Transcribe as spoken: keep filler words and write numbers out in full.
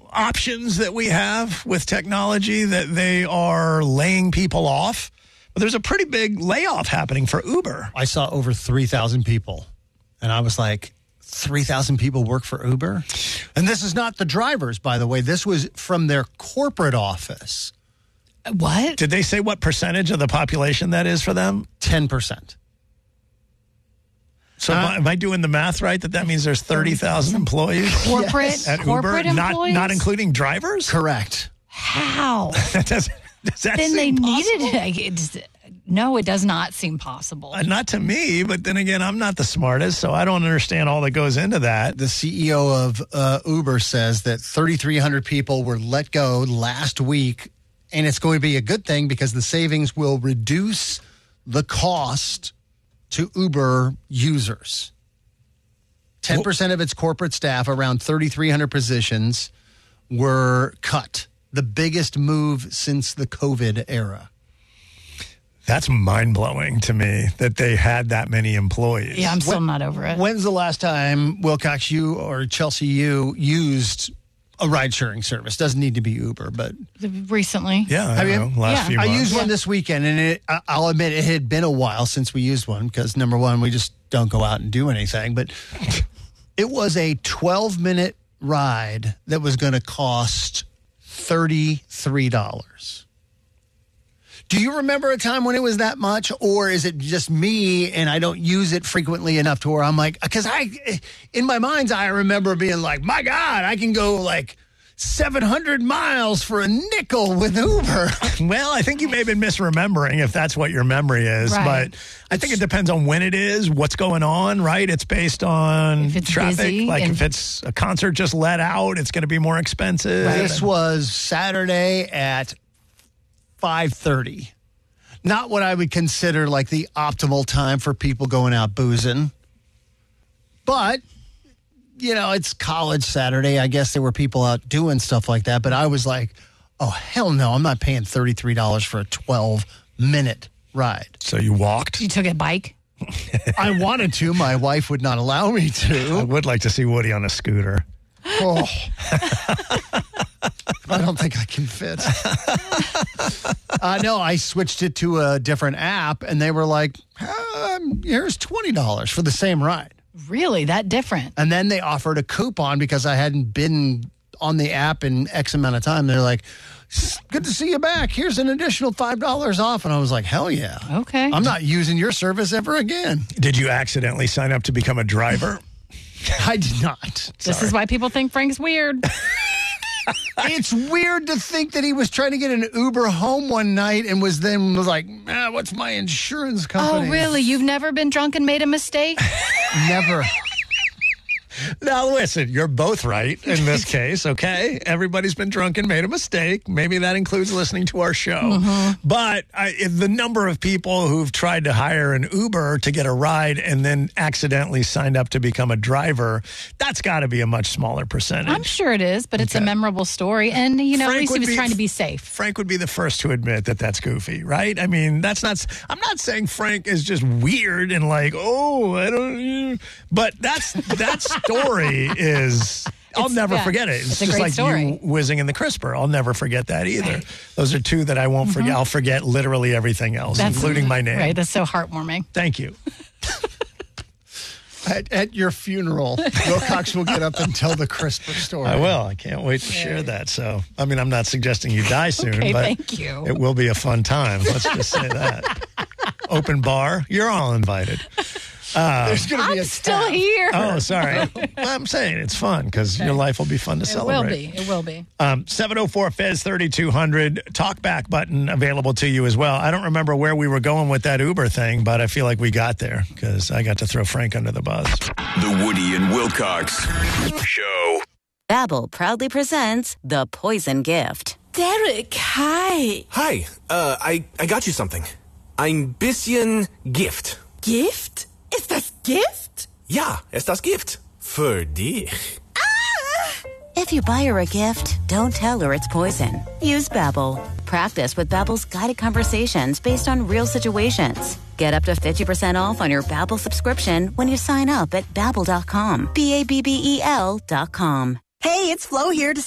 options that we have with technology that they are laying people off. But there's a pretty big layoff happening for Uber. I saw over three thousand people, and I was like, three thousand people work for Uber? And this is not the drivers, by the way. This was from their corporate office. What? Did they say what percentage of the population that is for them? ten percent. So uh, am, I, am I doing the math right that that means there's thirty thousand employees? Corporate, yes. At corporate Uber? employees? Not, not including drivers? Correct. How? that doesn't, does that then seem they possible? needed it. It's, no, it does not seem possible. Uh, not to me, but then again, I'm not the smartest, so I don't understand all that goes into that. The C E O of uh, Uber says that thirty-three hundred people were let go last week, and it's going to be a good thing because the savings will reduce the cost to Uber users. ten percent of its corporate staff, around thirty-three hundred positions, were cut. The biggest move since the COVID era. That's mind-blowing to me that they had that many employees. Yeah, I'm still when, not over it. When's the last time, Wilcox, you or Chelsea, you used a ride-sharing service? Doesn't need to be Uber, but... Recently. Yeah, I Have don't you? know, last Yeah. few I months. used one this weekend, and it, I- I'll admit it had been a while since we used one because, number one, we just don't go out and do anything. But it was a twelve-minute ride that was going to cost thirty-three dollars. Do you remember a time when it was that much, or is it just me and I don't use it frequently enough to where I'm like, because I, in my mind's eye, I remember being like, my God, I can go like seven hundred miles for a nickel with Uber. Well, I think you may have been misremembering if that's what your memory is, Right. but I think it depends on when it is, what's going on, right? It's based on If it's traffic. busy Like and- if it's a concert just let out, it's going to be more expensive. This was Saturday at five thirty. Not what I would consider like the optimal time for people going out boozing. But, you know, it's college Saturday. I guess there were people out doing stuff like that. But I was like, oh, hell no. I'm not paying thirty-three dollars for a twelve-minute ride. So you walked? You took a bike? I wanted to. My wife would not allow me I to. would like to see Woody on a scooter. Oh. I don't think I can fit. uh, no, I switched it to a different app, and they were like, um, here's twenty dollars for the same ride. Really? That different? And then they offered a coupon because I hadn't been on the app in X amount of time. They're like, good to see you back. Here's an additional five dollars off. And I was like, hell yeah. Okay. I'm not using your service ever again. Did you accidentally sign up to become a driver? I did not. This is why people think Frank's weird. It's weird to think that he was trying to get an Uber home one night and was then was like, ah, what's my insurance company? Oh, really? You've never been drunk and made a mistake? Never. Now, listen, you're both right in this case, okay? Everybody's been drunk and made a mistake. Maybe that includes listening to our show. Mm-hmm. But I, the number of people who've tried to hire an Uber to get a ride and then accidentally signed up to become a driver, that's got to be a much smaller percentage. I'm sure it is, but it's Okay. a memorable story. And, you know, Frank at least he would was be- trying to be safe. Frank would be the first to admit that that's goofy, right? I mean, that's not, I'm not saying Frank is just weird and like, oh, I don't, but that's, that's story is I'll It's- never yeah, forget it. It's, it's a just great like story. you whizzing in the crisper. I'll never forget that either. Right. Those are two that I won't forget. I'll forget literally everything else, That's- including my name. Right, that's so heartwarming. Thank you. At, at your funeral, Wilcox will get up and tell the CRISPR story. I will. I can't wait to share that. So, I mean, I'm not suggesting you die soon, Okay, but thank you. it will be a fun time. Let's just say that. Open bar. You're all invited. There's going to be I'm a still tab. here. Oh, sorry. I'm saying it's fun because your life will be fun to it celebrate. will be. It will be. Um, seven oh four Fez thirty-two hundred talkback button available to you as well. I don't remember where we were going with that Uber thing, but I feel like we got there because I got to throw Frank under the bus. The Woody and Wilcox Show. Babbel proudly presents The Poison Gift. Derek, hi. Hi, uh, I, I got you something. Ein bisschen Gift. Gift? Ist das Gift? Ja, es das Gift. Für dich. If you buy her a gift, don't tell her it's poison. Use Babbel. Practice with Babbel's guided conversations based on real situations. Get up to fifty percent off on your Babbel subscription when you sign up at babbel dot com. B A B B E L dot com. Hey, it's Flo here to